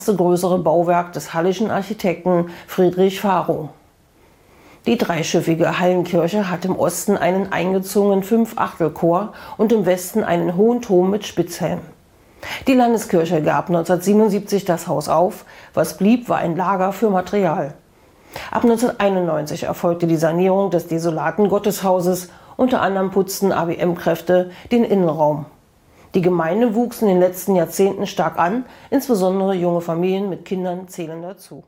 größere Bauwerk des hallischen Architekten Friedrich Pharo. Die dreischiffige Hallenkirche hat im Osten einen eingezogenen Fünfachtelchor und im Westen einen hohen Turm mit Spitzhelm. Die Landeskirche gab 1977 das Haus auf, was blieb, war ein Lager für Material. Ab 1991 erfolgte die Sanierung des desolaten Gotteshauses, unter anderem putzten ABM-Kräfte den Innenraum. Die Gemeinde wuchs in den letzten Jahrzehnten stark an, insbesondere junge Familien mit Kindern zählen dazu.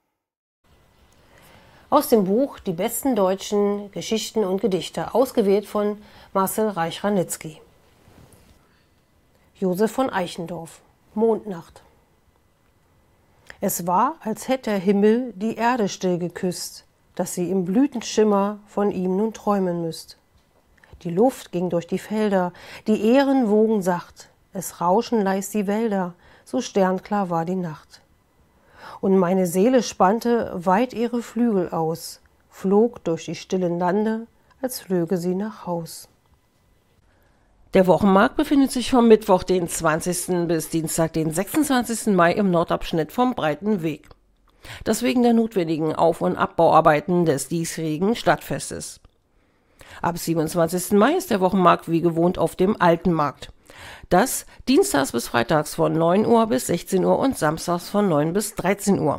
Aus dem Buch Die besten deutschen Geschichten und Gedichte, ausgewählt von Marcel Reich-Ranitzky. Josef von Eichendorff, Mondnacht. Es war, als hätte der Himmel die Erde still geküsst, dass sie im Blütenschimmer von ihm nun träumen müsst. Die Luft ging durch die Felder, die Ähren wogen sacht, es rauschen leis die Wälder, so sternklar war die Nacht. Und meine Seele spannte weit ihre Flügel aus, flog durch die stillen Lande, als flöge sie nach Haus. Der Wochenmarkt befindet sich vom Mittwoch, den 20. bis Dienstag, den 26. Mai im Nordabschnitt vom Breiten Weg. Das wegen der notwendigen Auf- und Abbauarbeiten des diesjährigen Stadtfestes. Ab 27. Mai ist der Wochenmarkt wie gewohnt auf dem Alten Markt. Das dienstags bis freitags von 9 Uhr bis 16 Uhr und samstags von 9 bis 13 Uhr.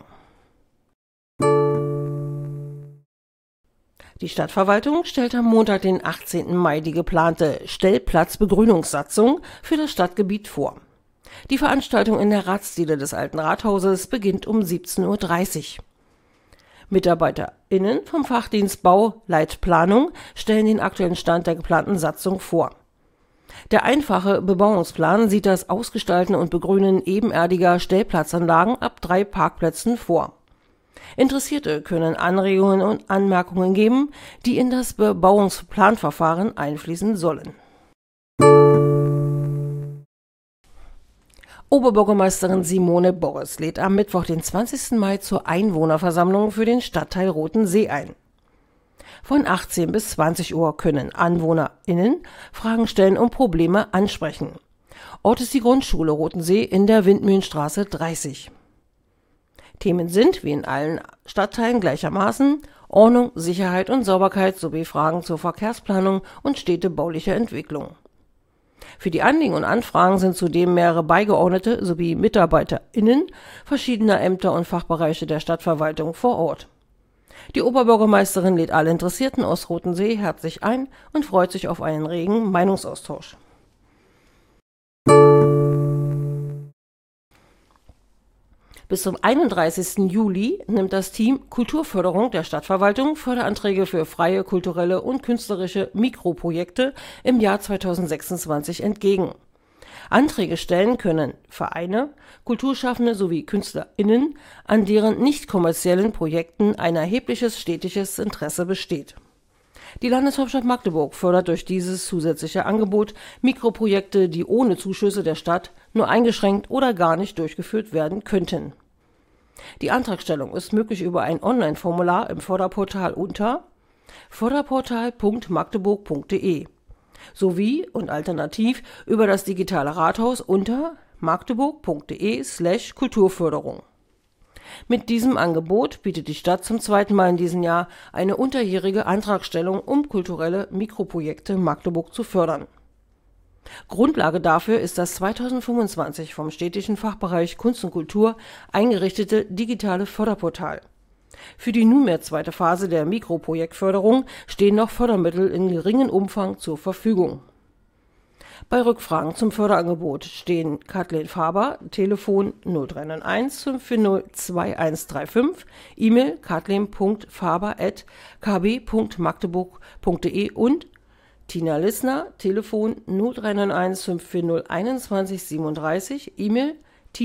Die Stadtverwaltung stellt am Montag, den 18. Mai, die geplante Stellplatzbegrünungssatzung für das Stadtgebiet vor. Die Veranstaltung in der Ratsdiele des Alten Rathauses beginnt um 17:30 Uhr. MitarbeiterInnen vom Fachdienst Bau, Leitplanung stellen den aktuellen Stand der geplanten Satzung vor. Der einfache Bebauungsplan sieht das Ausgestalten und Begrünen ebenerdiger Stellplatzanlagen ab 3 Parkplätzen vor. Interessierte können Anregungen und Anmerkungen geben, die in das Bebauungsplanverfahren einfließen sollen. Oberbürgermeisterin Simone Borres lädt am Mittwoch, den 20. Mai, zur Einwohnerversammlung für den Stadtteil Rotensee ein. Von 18 bis 20 Uhr können AnwohnerInnen Fragen stellen und Probleme ansprechen. Ort ist die Grundschule Rotensee in der Windmühlenstraße 30. Themen sind, wie in allen Stadtteilen gleichermaßen, Ordnung, Sicherheit und Sauberkeit sowie Fragen zur Verkehrsplanung und städtebaulicher Entwicklung. Für die Anliegen und Anfragen sind zudem mehrere Beigeordnete sowie MitarbeiterInnen verschiedener Ämter und Fachbereiche der Stadtverwaltung vor Ort. Die Oberbürgermeisterin lädt alle Interessierten aus Rotensee herzlich ein und freut sich auf einen regen Meinungsaustausch. Bis zum 31. Juli nimmt das Team Kulturförderung der Stadtverwaltung Förderanträge für freie, kulturelle und künstlerische Mikroprojekte im Jahr 2026 entgegen. Anträge stellen können Vereine, Kulturschaffende sowie KünstlerInnen, an deren nicht kommerziellen Projekten ein erhebliches städtisches Interesse besteht. Die Landeshauptstadt Magdeburg fördert durch dieses zusätzliche Angebot Mikroprojekte, die ohne Zuschüsse der Stadt nur eingeschränkt oder gar nicht durchgeführt werden könnten. Die Antragstellung ist möglich über ein Online-Formular im Förderportal unter förderportal.magdeburg.de sowie und alternativ über das digitale Rathaus unter magdeburg.de/Kulturförderung. Mit diesem Angebot bietet die Stadt zum zweiten Mal in diesem Jahr eine unterjährige Antragstellung, um kulturelle Mikroprojekte Magdeburg zu fördern. Grundlage dafür ist das 2025 vom städtischen Fachbereich Kunst und Kultur eingerichtete digitale Förderportal. Für die nunmehr zweite Phase der Mikroprojektförderung stehen noch Fördermittel in geringem Umfang zur Verfügung. Bei Rückfragen zum Förderangebot stehen Kathleen Faber, Telefon 0391 540 2135, E-Mail kathleen.faber@kb.magdeburg.de und Tina Lissner, Telefon 0391 540 2137, E-Mail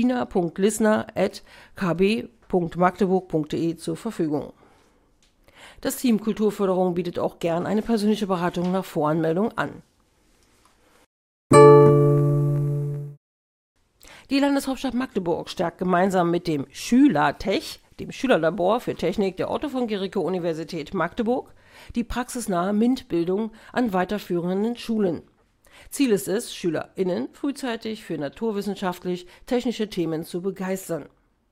tina.lissner@kb.magdeburg.de zur Verfügung. Das Team Kulturförderung bietet auch gern eine persönliche Beratung nach Voranmeldung an. Die Landeshauptstadt Magdeburg stärkt gemeinsam mit dem Schülertech, dem Schülerlabor für Technik der Otto von Guericke Universität Magdeburg, die praxisnahe MINT-Bildung an weiterführenden Schulen. Ziel ist es, SchülerInnen frühzeitig für naturwissenschaftlich-technische Themen zu begeistern.